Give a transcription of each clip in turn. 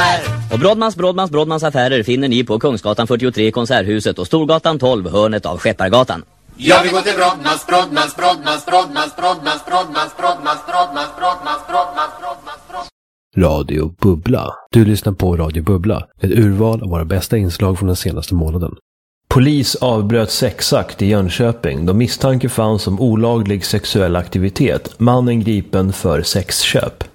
affär. Och Brodmans affärer finner ni på Kungsgatan 43 Konserthuset och Storgatan 12 hörnet av Skeppargatan. Jag vill gå till Brodmans. Radio Bubbla. Du lyssnar på Radio Bubbla. Ett urval av våra bästa inslag från den senaste månaden. Polis avbröt sexakt i Jönköping. De misstanke fanns om olaglig sexuell aktivitet. Mannen gripen för sexköp.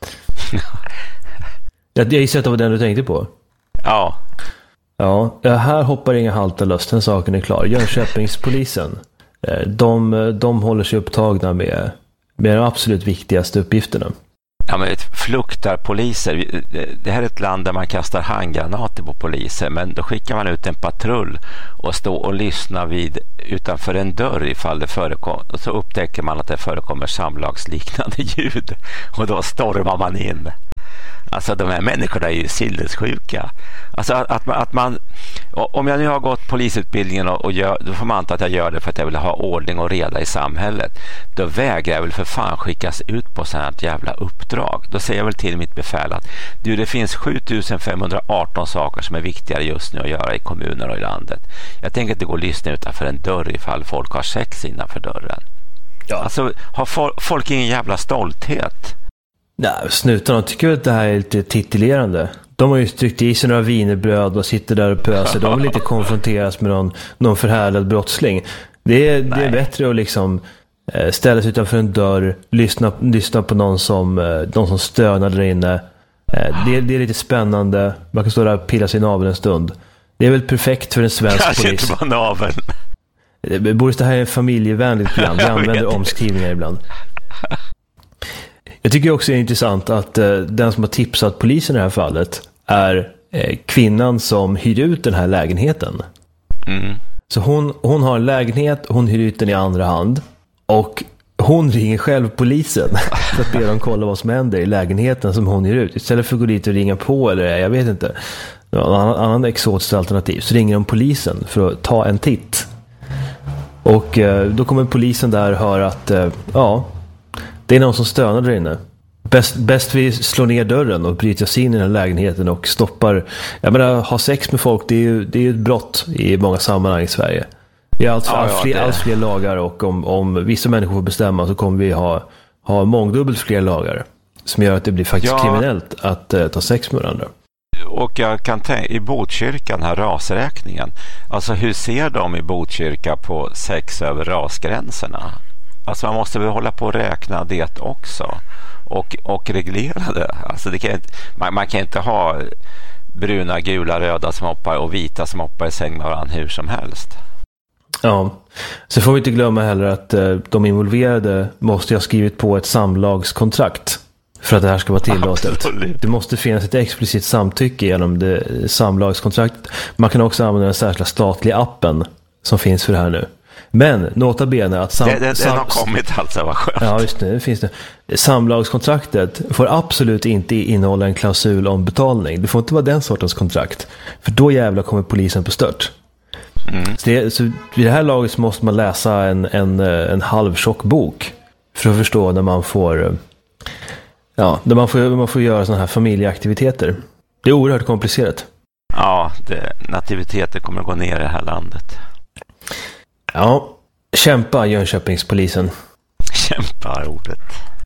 Jag gissar att det var den du tänkte på. Ja. Ja, här hoppar inga halta löst. Den saken är klar. Jönköpingspolisen. De håller sig upptagna med de absolut viktigaste uppgifterna. Ja, men fluktar poliser. Det här är ett land där man kastar handgranater på poliser, men då skickar man ut en patrull och står och lyssnar utanför en dörr ifall det förekommer, och så upptäcker man att det förekommer samlagsliknande ljud och då stormar man in. Alltså de här människorna är ju sinnessjuka. Alltså att man, om jag nu har gått polisutbildningen och då får man anta att jag gör det för att jag vill ha ordning och reda i samhället. Då vägrar jag väl för fan skickas ut på sådant här jävla uppdrag. Då säger jag väl till mitt befäl att det finns 7518 saker som är viktigare just nu att göra i kommuner och i landet. Jag tänker inte gå och lyssna utanför en dörr ifall folk har sex innanför dörren. Ja. Alltså har folk ingen jävla stolthet? Nej, snutarna tycker att det här är lite titulerande. De har ju tryckt i sig några wienerbröd och sitter där och pöser. De vill inte konfronteras med någon förhärlad brottsling. Det är bättre att liksom ställa sig utanför en dörr, lyssna på någon som stönar där inne. Det är lite spännande. Man kan stå där och pilla sig i naveln en stund. Det är väl perfekt för en svensk polis. Kanske inte bara naveln. Det här är ett familjevänligt program. Vi använder omskrivningar ibland. Jag tycker också det är intressant att den som har tipsat polisen i det här fallet är kvinnan som hyr ut den här lägenheten. Mm. Så hon har en lägenhet, hon hyr ut den i andra hand och hon ringer själv polisen för att be dem kolla vad som händer i lägenheten som hon hyr ut. Istället för att gå dit och ringa på eller jag vet inte, annan exotiskt alternativ, så ringer de polisen för att ta en titt. Och då kommer polisen där och hör att det är någon som stönar där inne. Bäst vi slår ner dörren och bryter sig in i den här lägenheten och stoppar. Jag menar, ha sex med folk, det är ju ett brott i många sammanhang i Sverige. Vi har allt fler lagar och om vissa människor får bestämma så kommer vi ha mångdubbelt fler lagar som gör att det blir faktiskt kriminellt att ta sex med varandra. Och jag kan tänka, i Botkyrka, den här rasräkningen, alltså hur ser de i Botkyrka på sex över rasgränserna? Alltså man måste väl hålla på att räkna det också och reglera det. Alltså man kan inte ha bruna, gula, röda som hoppar och vita som hoppar i säng med varandra hur som helst. Ja, så får vi inte glömma heller att de involverade måste ha skrivit på ett samlagskontrakt för att det här ska vara tillåtet. Absolut. Det måste finnas ett explicit samtycke genom det samlagskontraktet. Man kan också använda den särskilda statliga appen som finns för det här nu. Men nota bene att den har kommit alltså, vad skönt. Ja, just det finns det. Samlagskontraktet får absolut inte innehålla en klausul om betalning. Det får inte vara den sortens kontrakt. För då jävla kommer polisen på stört. Mm. Så vid det här laget så måste man läsa en halvtjock bok för att förstå när man får man får göra såna här familjeaktiviteter. Det är oerhört komplicerat. Ja, nativiteter kommer att gå ner i det här landet. Ja, kämpa Jönköpingspolisen. Kämpa ordet.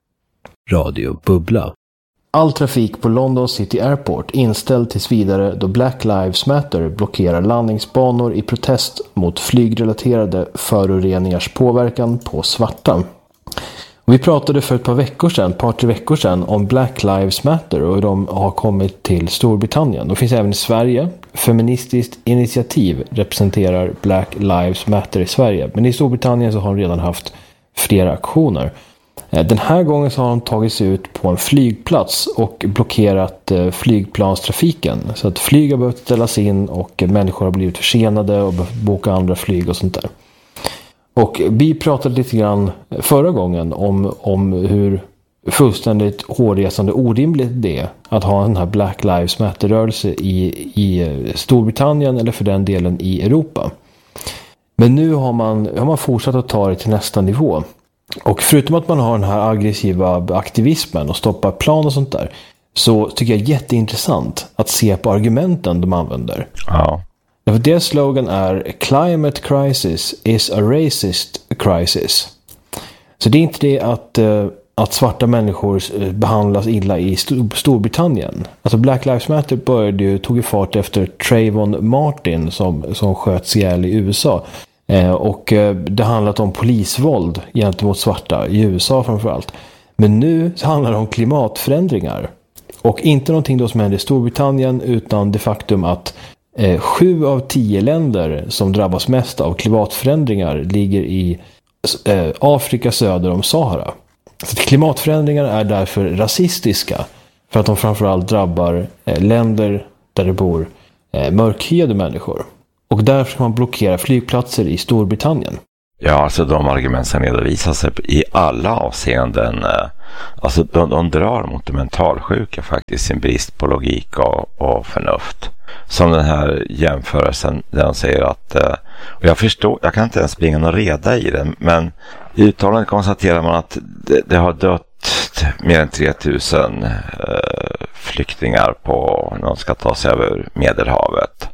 Radio Bubbla. All trafik på London City Airport inställd tills vidare då Black Lives Matter blockerar landningsbanor i protest mot flygrelaterade föroreningars påverkan på svarta. Vi pratade för ett par tre veckor sedan om Black Lives Matter och hur de har kommit till Storbritannien. De finns även i Sverige. Feministiskt initiativ representerar Black Lives Matter i Sverige. Men i Storbritannien så har de redan haft flera aktioner. Den här gången så har de tagit sig ut på en flygplats och blockerat flygplanstrafiken. Så att flyg har behövt ställas in och människor har blivit försenade och behövt boka andra flyg och sånt där. Och vi pratade lite grann förra gången om hur fullständigt hårresande orimligt det är att ha den här Black Lives Matter-rörelse i Storbritannien eller för den delen i Europa. Men nu har man fortsatt att ta det till nästa nivå. Och förutom att man har den här aggressiva aktivismen och stoppar plan och sånt där, så tycker jag är jätteintressant att se på argumenten de använder. Ja. Därför deras slogan är Climate crisis is a racist crisis. Så det är inte det att svarta människor behandlas illa i Storbritannien. Alltså Black Lives Matter tog ju fart efter Trayvon Martin som sköts ihjäl i USA. Och det handlat om polisvåld gentemot svarta i USA framförallt. Men nu så handlar det om klimatförändringar. Och inte någonting då som händer i Storbritannien, utan det faktum att 7 av 10 länder som drabbas mest av klimatförändringar ligger i Afrika söder om Sahara. Så klimatförändringar är därför rasistiska, för att de framförallt drabbar länder där det bor mörkhyade människor. Och därför ska man blockera flygplatser i Storbritannien. Ja, alltså de argument som redovisas i alla avseenden, alltså de drar mot de mentalsjuka faktiskt, sin brist på logik och förnuft. Som den här jämförelsen där de säger att, och jag förstår, jag kan inte ens bringa någon reda i den, men i uttalandet konstaterar man att det har dött mer än 3000 flyktingar på när de ska ta sig över Medelhavet.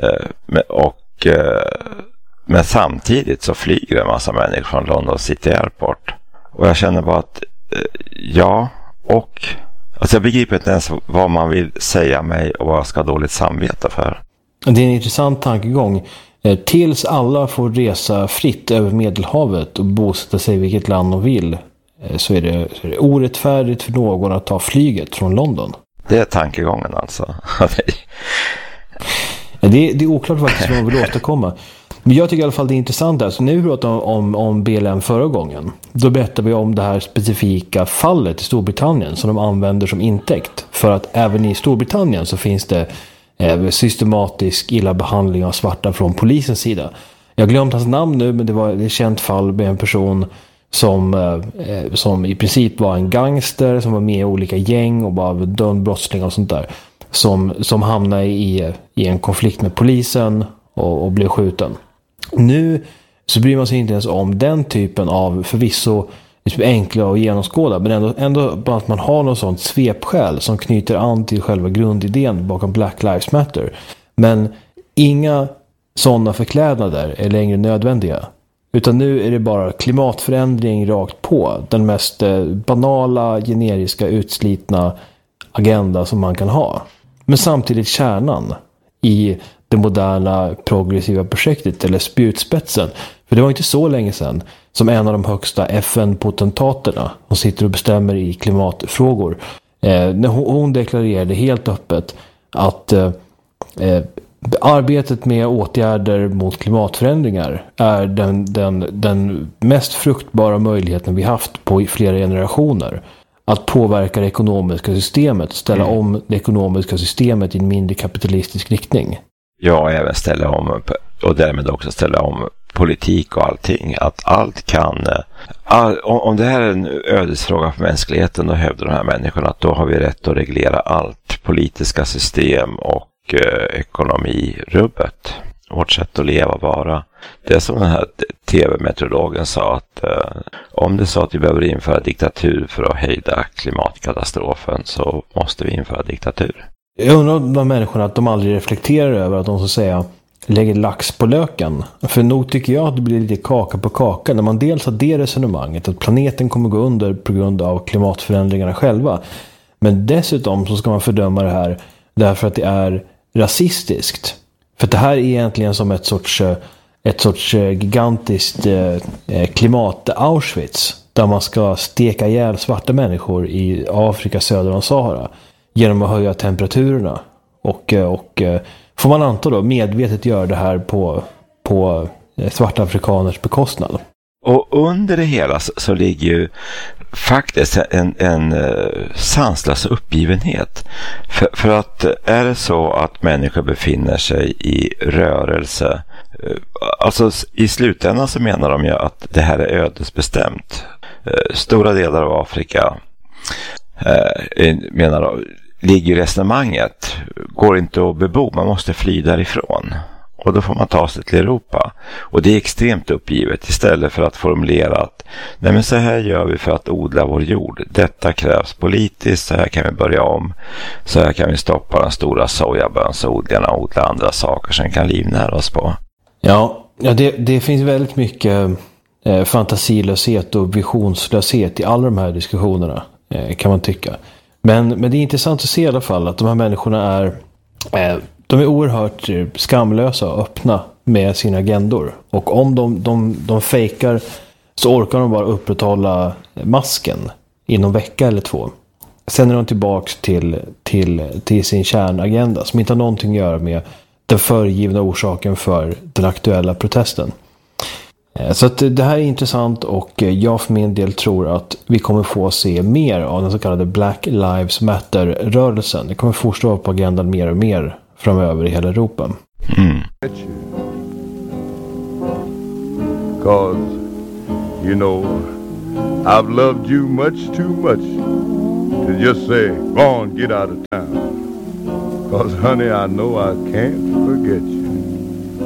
Men samtidigt så flyger en massa människor från London City Airport. Och jag känner bara att alltså jag begriper inte ens vad man vill säga mig och vad jag ska ha dåligt samvete för. Det är en intressant tankegång. Tills alla får resa fritt över Medelhavet och bosätta sig i vilket land de vill, så är det orättfärdigt för någon att ta flyget från London. Det är tankegången alltså. Det är oklart faktiskt vad man vill återkomma. Men jag tycker i alla fall det är intressant där. Så när vi pratade om BLM förra gången, då berättade vi om det här specifika fallet i Storbritannien som de använder som intäkt. För att även i Storbritannien så finns det systematisk illa behandling av svarta från polisens sida. Jag har glömt hans namn nu, men det var ett känt fall med en person som i princip var en gangster, som var med i olika gäng och var dömd brottsling och sånt där. Som hamnade i en konflikt med polisen och blev skjuten. Nu så bryr man sig inte ens om den typen av förvisso enkla och genomskåda, men ändå bara att man har något sånt svepskäl som knyter an till själva grundidén bakom Black Lives Matter. Men inga sådana förklädnader är längre nödvändiga. Utan nu är det bara klimatförändring rakt på. Den mest banala, generiska, utslitna agenda som man kan ha. Men samtidigt kärnan i det moderna progressiva projektet, eller spjutspetsen. För det var inte så länge sedan som en av de högsta FN-potentaterna som sitter och bestämmer i klimatfrågor, när hon deklarerade helt öppet att arbetet med åtgärder mot klimatförändringar är den mest fruktbara möjligheten vi haft på flera generationer. Att påverka det ekonomiska systemet, ställa om det ekonomiska systemet i en mindre kapitalistisk riktning. Ja, även ställa om, och därmed också ställa om politik och allting. Att allt kan, om det här är en ödesfråga för mänskligheten, då hävdar de här människorna att då har vi rätt att reglera allt. Politiska system och ekonomirubbet. Vårt sätt att leva bara. Det är som den här tv-meteorologen sa, att om det är så att vi behöver införa diktatur för att hejda klimatkatastrofen, så måste vi införa diktatur. Jag undrar om de människorna att de aldrig reflekterar över att de så att säga lägger lax på löken. För nog tycker jag att det blir lite kaka på kaka när man dels har det resonemanget att planeten kommer gå under på grund av klimatförändringarna själva. Men dessutom så ska man fördöma det här därför att det är rasistiskt. För det här är egentligen som ett sorts gigantiskt klimat-Auschwitz där man ska steka ihjäl svarta människor i Afrika söder om Sahara genom att höja temperaturerna och får man anta då medvetet göra det här på svarta afrikaners bekostnad. Och under det hela så ligger ju faktiskt en sanslös uppgivenhet. För att är det så att människor befinner sig i rörelse, alltså i slutändan så menar de ju att det här är ödesbestämt. Stora delar av Afrika menar de, ligger i resonemanget, går inte att bebo, man måste fly därifrån. Och då får man ta sig till Europa. Och det är extremt uppgivet istället för att formulera att nej men så här gör vi för att odla vår jord. Detta krävs politiskt, så här kan vi börja om. Så här kan vi stoppa de stora sojabönsodlarna och odla andra saker som kan livnära oss på. Ja, det finns väldigt mycket fantasilöshet och visionslöshet i alla de här diskussionerna, kan man tycka. Men det är intressant att se i alla fall att de här människorna de är oerhört skamlösa och öppna med sina agendor. Och om de fejkar så orkar de bara upprätthålla masken inom vecka eller 2. Sen är de tillbaks till sin kärnagenda som inte har någonting att göra med den föregivna orsaken för den aktuella protesten. Så att det här är intressant och jag för min del tror att vi kommer få se mer av den så kallade Black Lives Matter-rörelsen. Det kommer fortsätta på agendan mer och mer framöver i hela Europa. Cause, you know, I've loved you much too much to just say, go on, get out of town. Cause honey, I know I can't forget you.